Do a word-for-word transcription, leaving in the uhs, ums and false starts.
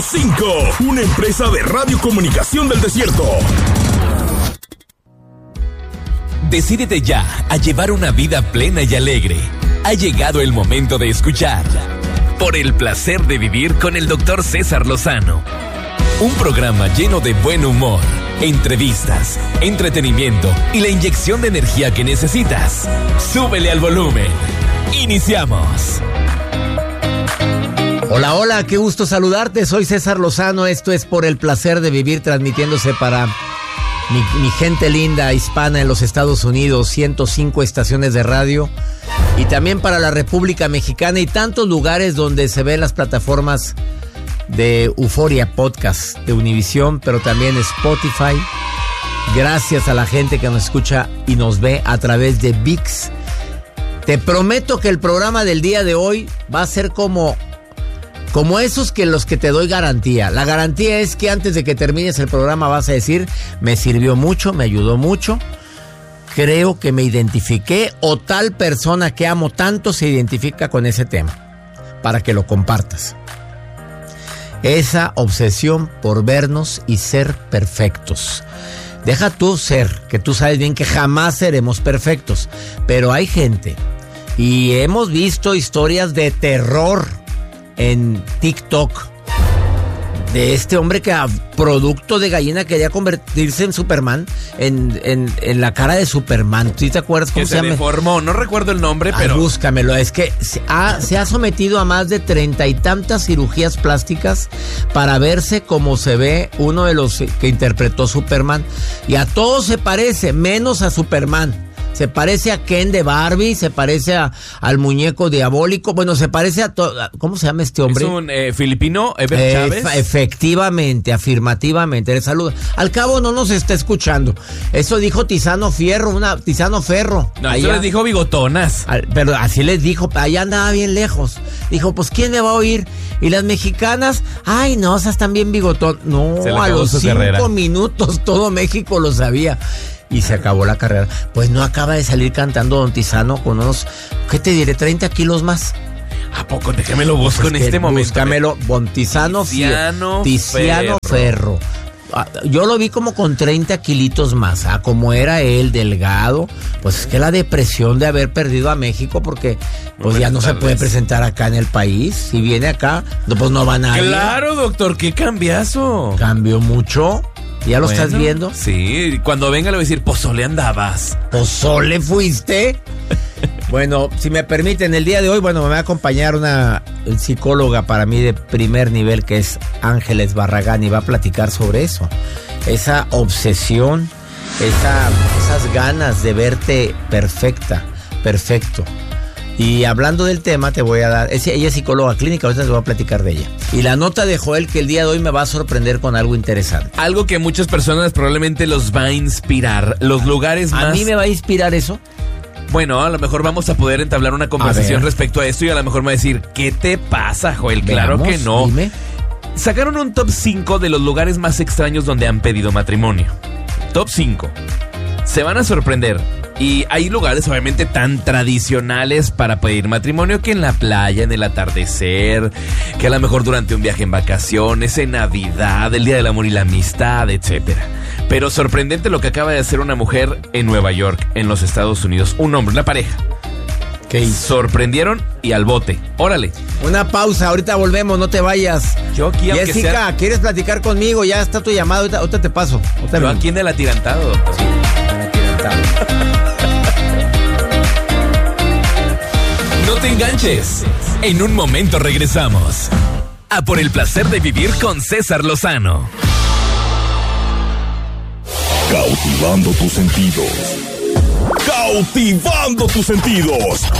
cinco, una empresa de radiocomunicación del desierto. Decídete ya a llevar una vida plena y alegre. Ha llegado el momento de escuchar Por el placer de vivir con el doctor César Lozano. Un programa lleno de buen humor, entrevistas, entretenimiento y la inyección de energía que necesitas. Súbele al volumen. Iniciamos. Hola, hola, qué gusto saludarte. Soy César Lozano. Esto es Por el placer de vivir, transmitiéndose para mi, mi gente linda hispana en los Estados Unidos, ciento cinco estaciones de radio, y también para la República Mexicana y tantos lugares donde se ven las plataformas de Euforia Podcast, de Univisión, pero también Spotify. Gracias a la gente que nos escucha y nos ve a través de V I X. Te prometo que el programa del día de hoy va a ser como, como esos que los que te doy garantía. La garantía es que antes de que termines el programa vas a decir: me sirvió mucho, me ayudó mucho, creo que me identifiqué, o tal persona que amo tanto se identifica con ese tema, para que lo compartas. Esa obsesión por vernos y ser perfectos. Deja tú ser, que tú sabes bien que jamás seremos perfectos, pero hay gente, y hemos visto historias de terror en TikTok, de este hombre que a producto de gallina quería convertirse en Superman, en, en, en la cara de Superman. ¿Tú te acuerdas cómo que se, se llama? deformó, no recuerdo el nombre, Ah, pero... búscamelo, es que se ha, se ha sometido a más de treinta y tantas cirugías plásticas para verse como se ve uno de los que interpretó Superman. Y a todos se parece, menos a Superman. Se parece a Ken de Barbie, se parece a, al muñeco diabólico. Bueno, se parece a todo. ¿Cómo se llama este hombre? Es un eh, filipino, Ever Eh, Chávez. efe- efectivamente, afirmativamente. Le saludo. Al cabo no nos está escuchando. Eso dijo Tizano Fierro, una Tizano Ferro. No, Allá- eso les dijo bigotonas. Al- Pero así les dijo, allá andaba bien lejos. Dijo, pues ¿quién me va a oír? Y las mexicanas, ay no, esas están bien bigotón. No, Se le a acabó los su cinco carrera. minutos todo México lo sabía. Y se acabó la carrera. Pues no acaba de salir cantando Don Tizano con unos, ¿qué te diré? treinta kilos más. ¿A poco? Déjame lo busco Pues en que este momento. Búscamelo, Don Tizano Tiziano Tiziano Ferro. Ferro. Ah, yo lo vi como con treinta kilitos más. Ah, como era él, delgado. Pues es que la depresión de haber perdido a México, porque pues ya no se puede presentar acá en el país. Si viene acá, no, pues no va nadie. Claro, doctor, qué cambiazo. Cambió mucho. ¿Ya lo Bueno, estás viendo? Sí, cuando venga le voy a decir, pozole andabas. ¿Pozole fuiste? Bueno, si me permiten, el día de hoy, bueno, me va a acompañar una psicóloga para mí de primer nivel, que es Ángeles Barragán, y va a platicar sobre eso. Esa obsesión, esa, esas ganas de verte perfecta, perfecto. Y hablando del tema, te voy a dar... Es, ella es psicóloga clínica, ahorita te voy a platicar de ella. Y la nota de Joel, que el día de hoy me va a sorprender con algo interesante. Algo que muchas personas probablemente los va a inspirar. Los lugares más... ¿A mí me va a inspirar eso? Bueno, a lo mejor vamos a poder entablar una conversación respecto a esto y a lo mejor me va a decir, ¿qué te pasa, Joel? Claro Veamos, que no. Dime. Sacaron un top cinco de los lugares más extraños donde han pedido matrimonio. Top cinco. Se van a sorprender. Y hay lugares obviamente tan tradicionales para pedir matrimonio, que en la playa, en el atardecer, que a lo mejor durante un viaje en vacaciones, en Navidad, el Día del Amor y la Amistad, etcétera. Pero sorprendente lo que acaba de hacer una mujer en Nueva York, en los Estados Unidos. Un hombre, una pareja. ¿Qué hizo? Sorprendieron y al bote. Órale. Una pausa, ahorita volvemos, no te vayas. Yo aquí, aunque Jessica, sea- ¿quieres platicar conmigo? Ya está tu llamada, ahorita, ahorita te paso. Ahorita Yo me- aquí en el atirantado, doctor. Sí, en atirantado. No te enganches. En un momento regresamos a Por el placer de vivir con César Lozano. Cautivando tus sentidos. Cautivando tus sentidos.